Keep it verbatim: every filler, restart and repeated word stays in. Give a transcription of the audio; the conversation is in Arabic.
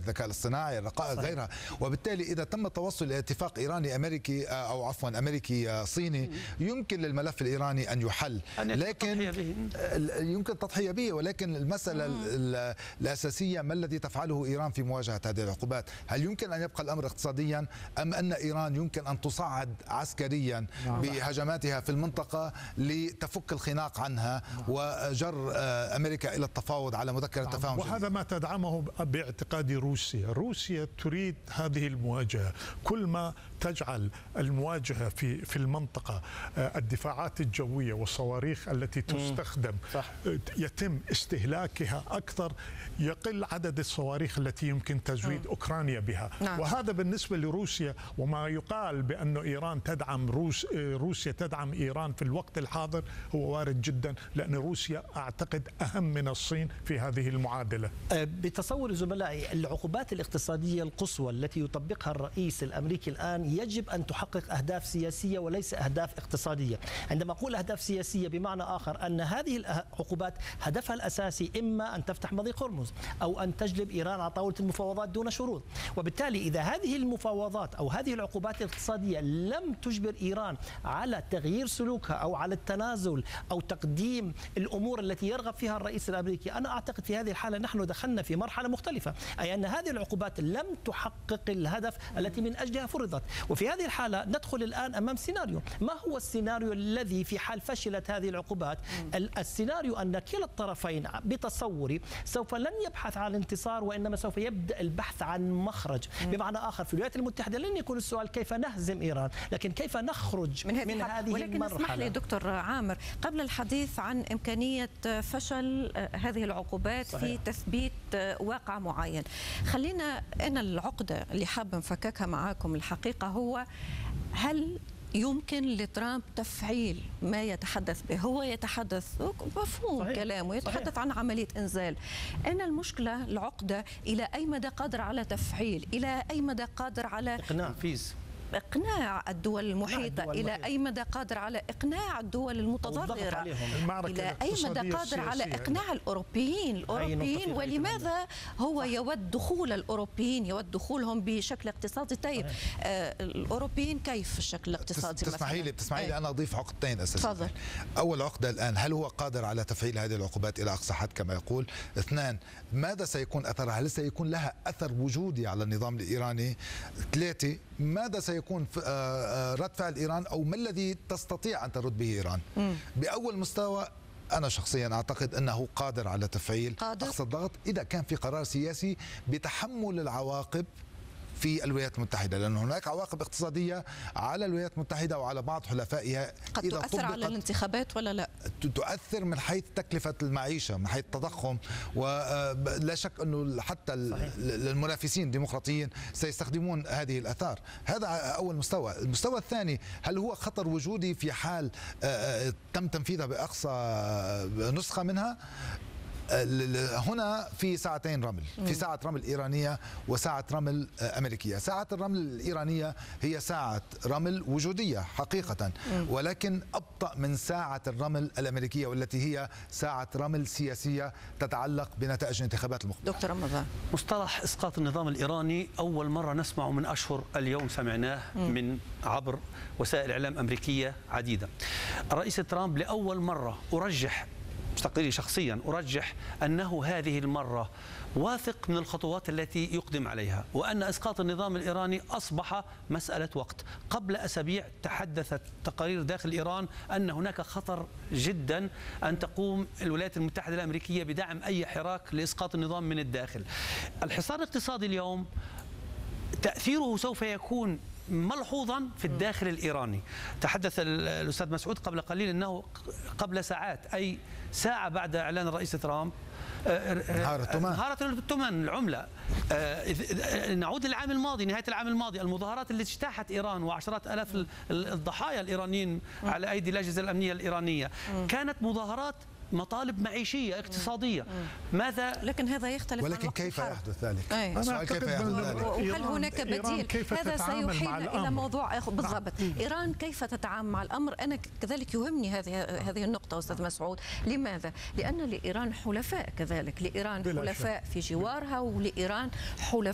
الذكاء الاصطناعي، الرقائق، غيرها. وبالتالي إذا تم التوصل إلى اتفاق إيراني أمريكي أو عفوا أمريكي صيني يمكن للملف الإيراني أن يحل، لكن يمكن التضحية به. ولكن المسألة الأساسية ما الذي تفعله إيران في مواجهة هذه العقوبات؟ هل يمكن أن يبقى الأمر اقتصاديا أم أن إيران يمكن أن تصعد عسكريا بهجماتها في المنطقة لتفك الخناق عنها وجر أمريكا إلى التفاوض على مذكرة تفاهم؟ وهذا ما تدعمه باعتقاد روسيا. روسيا تريد هذه المواجهة، كل ما تجعل المواجهة في في المنطقة الدفاعات الجوية والصواريخ التي تستخدم صح. يتم استهلاكها أكثر، يقل عدد الصواريخ التي يمكن تزويد م. أوكرانيا بها. نعم. وهذا بالنسبة لروسيا، وما يقال بأن إيران تدعم روس روسيا تدعم إيران في الوقت الحاضر هو وارد جدا، لأن روسيا أعتقد أهم من الصين في هذه المعادلة. بتصور زملائي العقوبات الاقتصادية القصوى التي يطبقها الرئيس الأمريكي الآن يجب أن تحقق أهداف سياسية وليس أهداف اقتصادية. عندما أقول أهداف سياسية بمعنى آخر أن هذه العقوبات هدفها الأساسي إما أن تفتح مضيق هرمز أو أن تجلب إيران على طاولة المفاوضات دون شروط. وبالتالي إذا هذه المفاوضات أو هذه العقوبات الاقتصادية لم تجبر إيران على تغيير سلوكها أو على التنازل أو تقديم الأمور التي يرغب فيها الرئيس الأمريكي، أنا أعتقد في هذه الحالة نحن دخلنا في مرحلة مختلفة، أي أن هذه العقوبات لم تحقق الهدف التي من أجلها فرضت. وفي هذه الحالة ندخل الآن أمام سيناريو. ما هو السيناريو الذي في حال فشلت هذه العقوبات؟ السيناريو أن كلا الطرفين بتصوري سوف لن يبحث عن انتصار، وإنما سوف يبدأ البحث عن مخرج. بمعنى آخر في الولايات المتحدة لن يكون السؤال كيف نهزم إيران، لكن كيف نخرج من هذه, من هذه ولكن المرحلة. اسمح لي دكتور عامر، قبل الحديث عن إمكانية فشل هذه العقوبات صحيح. في تثبيت واقع معين، خلينا أنا العقدة اللي حابة نفككها معاكم الحقيقة هو هل يمكن لترامب تفعيل ما يتحدث به؟ هو يتحدث مفهوم صحيح. كلامه يتحدث صحيح. عن عملية إنزال. أنا المشكلة العقدة إلى أي مدى قادر على تفعيل، إلى أي مدى قادر على إقناع فيز إقناع الدول المحيطة، الدول إلى أي مدى قادر على إقناع الدول المتضررة، إلى أي مدى قادر على إقناع الأوروبيين الأوروبيين ولماذا هو يود دخول الأوروبيين، يود دخولهم بشكل اقتصادي. طيب آه الأوروبيين كيف الشكل الاقتصادي؟ تسمحي لي تسمحي لي أنا أضيف عقدتين أساسية. تفضل. أول عقدة الآن، هل هو قادر على تفعيل هذه العقوبات إلى أقصى حد كما يقول؟ اثنان، ماذا سيكون أثرها؟ هل سيكون لها أثر وجودي على النظام الإيراني؟ ثلاثة، ماذا سيكون رد فعل إيران أو ما الذي تستطيع أن ترد به إيران؟ م. بأول مستوى أنا شخصيا أعتقد أنه قادر على تفعيل أقصى الضغط إذا كان في قرار سياسي بتحمل العواقب في الولايات المتحدة، لأن هناك عواقب اقتصادية على الولايات المتحدة وعلى بعض حلفائها قد إذا تؤثر على الانتخابات ولا لا؟ تؤثر من حيث تكلفة المعيشة، من حيث التضخم، ولا شك أنه حتى المنافسين الديمقراطيين سيستخدمون هذه الآثار. هذا أول مستوى. المستوى الثاني، هل هو خطر وجودي في حال تم تنفيذها بأقصى نسخة منها؟ هنا في ساعتين رمل، في ساعة رمل إيرانية وساعة رمل أمريكية. ساعة الرمل الإيرانية هي ساعة رمل وجودية حقيقة، ولكن أبطأ من ساعة الرمل الأمريكية والتي هي ساعة رمل سياسية تتعلق بنتائج الانتخابات المقبلة. دكتور رمضان، مصطلح إسقاط النظام الإيراني أول مرة نسمعه من أشهر، اليوم سمعناه من عبر وسائل إعلام أمريكية عديدة. الرئيس ترامب لأول مرة أرجح تقديري شخصيا أرجح أنه هذه المرة واثق من الخطوات التي يقدم عليها، وأن إسقاط النظام الإيراني أصبح مسألة وقت. قبل أسابيع تحدثت تقارير داخل إيران أن هناك خطر جدا أن تقوم الولايات المتحدة الأمريكية بدعم أي حراك لإسقاط النظام من الداخل. الحصار الاقتصادي اليوم تأثيره سوف يكون ملحوظا في الداخل الإيراني. تحدث الأستاذ مسعود قبل قليل أنه قبل ساعات، أي ساعة بعد إعلان الرئيس ترامب، انهارت انهارت الثمن العملة. نعود للعام الماضي، نهاية العام الماضي، المظاهرات التي اجتاحت إيران وعشرات آلاف الضحايا الإيرانيين على أيدي الأجهزة الأمنية الإيرانية كانت مظاهرات مطالب معيشية اقتصادية. ماذا؟ لكن هذا يختلف. ولكن كيف يحدث ذلك؟ أنا كيف يحدث ذلك؟ وهل هناك بديل؟ هذا سيحيل إلى موضوع بالضبط. إيران كيف تتعامل مع الأمر؟ أنا كذلك يهمني هذه هذه النقطة أستاذ مسعود. لماذا؟ لأن لإيران حلفاء كذلك، لإيران حلفاء في جوارها، ولإيران حلفاء